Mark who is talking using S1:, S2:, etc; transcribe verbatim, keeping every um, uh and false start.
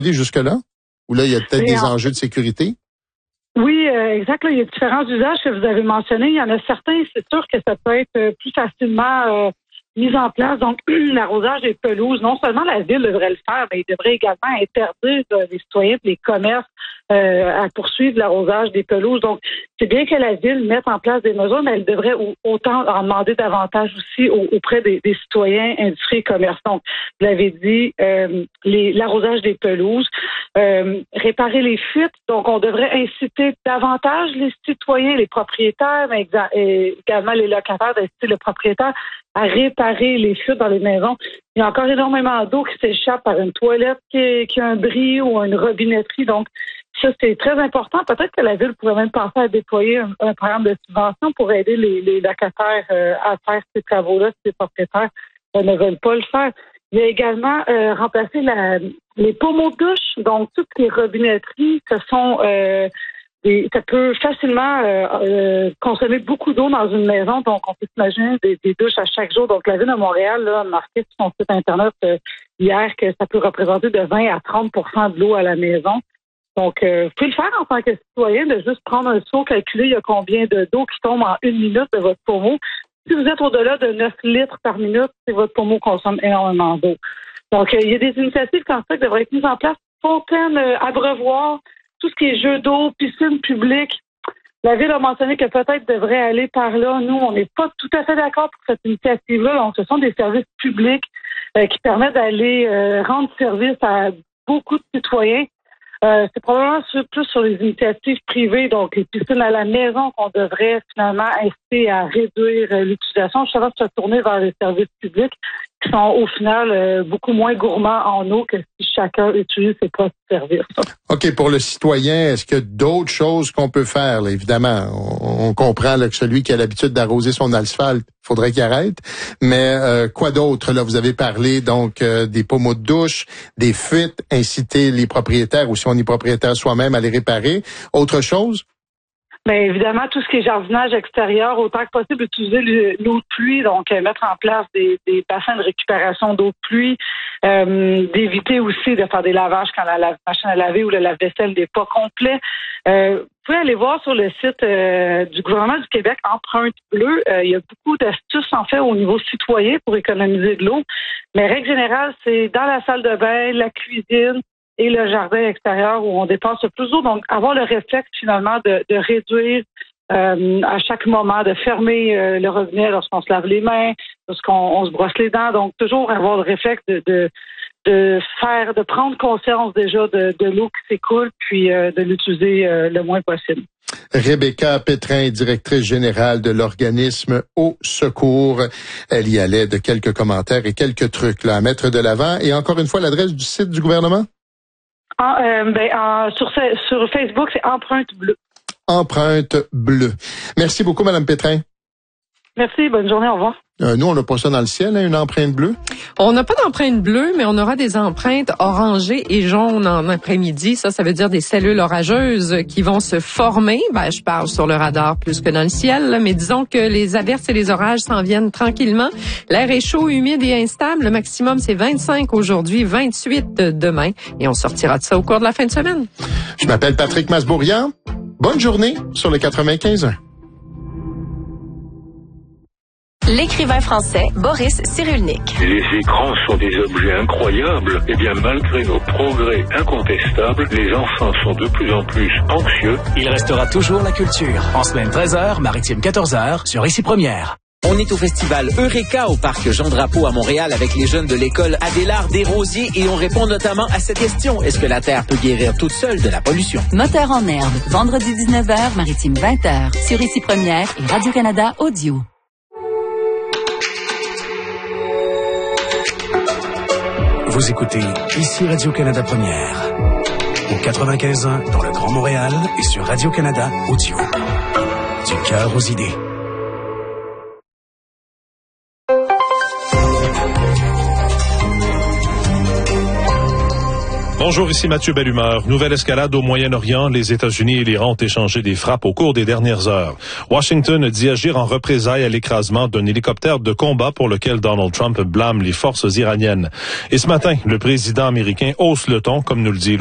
S1: jusque-là? Ou là, il y a peut-être des enjeux de sécurité?
S2: Oui, euh, exact. Là, il y a différents usages que vous avez mentionnés. Il y en a certains, c'est sûr que ça peut être plus facilement euh, mis en place. Donc, l'arrosage des pelouses, non seulement la ville devrait le faire, mais il devrait également interdire euh, les citoyens et les commerces euh, à poursuivre l'arrosage des pelouses. Donc, c'est bien que la ville mette en place des mesures, mais elle devrait autant en demander davantage aussi auprès des, des citoyens, industries et commerces. Donc, vous l'avez dit, euh, les, l'arrosage des pelouses, euh, réparer les fuites. Donc, on devrait inciter davantage les citoyens, les propriétaires, mais également les locataires, d'inciter le propriétaire à réparer les fuites dans les maisons. Il y a encore énormément d'eau qui s'échappe par une toilette qui, qui a un bris ou une robinetterie. Donc, ça, c'est très important. Peut-être que la ville pourrait même penser à déployer un, un programme de subvention pour aider les, les locataires euh, à faire ces travaux-là si les propriétaires euh, ne veulent pas le faire. Il y a également euh, remplacé la, les pommeaux de douche. Donc, toutes les robinetteries, ce sont... Euh, Et ça peut facilement euh, euh, consommer beaucoup d'eau dans une maison. Donc, on peut s'imaginer des, des douches à chaque jour. Donc, la Ville de Montréal là, a marqué sur son site Internet euh, hier que ça peut représenter de vingt à trente pour cent de l'eau à la maison. Donc, euh, vous pouvez le faire en tant que citoyen, de juste prendre un seau, calculer il y a combien de d'eau qui tombe en une minute de votre pommeau. Si vous êtes au-delà de neuf litres par minute, c'est votre pommeau consomme énormément d'eau. Donc, euh, il y a des initiatives comme ça qui devraient être mises en place. Fontaines, euh, abreuvoirs, tout ce qui est jeux d'eau, piscine publique. La Ville a mentionné que peut-être devrait aller par là. Nous, on n'est pas tout à fait d'accord pour cette initiative-là. Donc, ce sont des services publics euh, qui permettent d'aller euh, rendre service à beaucoup de citoyens. Euh, c'est probablement sur, plus sur les initiatives privées, donc les piscines à la maison, qu'on devrait finalement inciter à réduire euh, l'utilisation. Je vais se tourner vers les services publics qui sont au final euh, beaucoup moins gourmands en eau que si chacun utilise ses propres services.
S1: OK, pour le citoyen, est-ce qu'il y a d'autres choses qu'on peut faire? Là, évidemment, on, on comprend là, que celui qui a l'habitude d'arroser son asphalte, il faudrait qu'il arrête. Mais euh, quoi d'autre? Là, vous avez parlé donc euh, des pommeaux de douche, des fuites, inciter les propriétaires, ou si on est propriétaire soi-même, à les réparer. Autre chose?
S2: Bien, évidemment, tout ce qui est jardinage extérieur, autant que possible, utiliser l'eau de pluie, donc euh, mettre en place des, des bassins de récupération d'eau de pluie, euh, d'éviter aussi de faire des lavages quand la, la machine à laver ou le lave-vaisselle n'est pas complet. Euh, vous pouvez aller voir sur le site euh, du gouvernement du Québec, Empreinte Bleue. Euh, il y a beaucoup d'astuces, en fait, au niveau citoyen pour économiser de l'eau. Mais règle générale, c'est dans la salle de bain, la cuisine, et le jardin extérieur où on dépense le plus d'eau. Donc, avoir le réflexe, finalement, de, de réduire euh, à chaque moment, de fermer euh, le robinet lorsqu'on se lave les mains, lorsqu'on on se brosse les dents. Donc, toujours avoir le réflexe de, de, de faire, de prendre conscience déjà de, de l'eau qui s'écoule, puis euh, de l'utiliser euh, le moins possible.
S1: Rebecca Pétrin, directrice générale de l'organisme Au Secours. Elle y allait de quelques commentaires et quelques trucs là, à mettre de l'avant. Et encore une fois, l'adresse du site du gouvernement?
S2: En, euh, ben, en, sur, sur Facebook, c'est Empreinte Bleue.
S1: Empreinte Bleue. Merci beaucoup, Madame Pétrin.
S2: Merci, bonne journée, au revoir.
S1: Euh, nous, on n'a pas ça dans le ciel, hein, une empreinte bleue?
S3: On n'a pas d'empreinte bleue, mais on aura des empreintes orangées et jaunes en après-midi. Ça, ça veut dire des cellules orageuses qui vont se former. Ben, je parle sur le radar plus que dans le ciel, mais disons que les averses et les orages s'en viennent tranquillement. L'air est chaud, humide et instable. Le maximum, c'est vingt-cinq aujourd'hui, vingt-huit demain. Et on sortira de ça au cours de la fin de semaine.
S1: Je m'appelle Patrick Masbourian. Bonne journée sur le quatre-vingt-quinze point un.
S4: L'écrivain français Boris Cyrulnik.
S5: Les écrans sont des objets incroyables. Eh bien, malgré nos progrès incontestables, les enfants sont de plus en plus anxieux.
S6: Il restera toujours la culture. En semaine treize heures, maritime quatorze heures, sur Ici Première.
S7: On est au festival Eureka au parc Jean Drapeau à Montréal avec les jeunes de l'école Adélard Desrosiers et on répond notamment à cette question. Est-ce que la Terre peut guérir toute seule de la pollution?
S8: Moteur en herbe, vendredi dix-neuf heures, maritime vingt heures, sur Ici Première et Radio-Canada Audio.
S6: Vous écoutez Ici Radio-Canada Première. Au quatre-vingt-quinze point un dans le Grand Montréal et sur Radio-Canada Audio. Du cœur aux idées.
S9: Bonjour, ici Mathieu Bellumeur. Nouvelle escalade au Moyen-Orient. Les États-Unis et l'Iran ont échangé des frappes au cours des dernières heures. Washington dit agir en représailles à l'écrasement d'un hélicoptère de combat pour lequel Donald Trump blâme les forces iraniennes. Et ce matin, le président américain hausse le ton, comme nous le dit